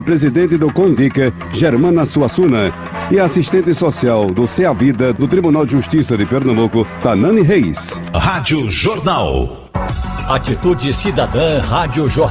Presidente do Condica, Germana Suassuna, e a assistente social do CEA Vida do Tribunal de Justiça de Pernambuco, Tanane Reis. Rádio Jornal. Atitude Cidadã Rádio Jornal.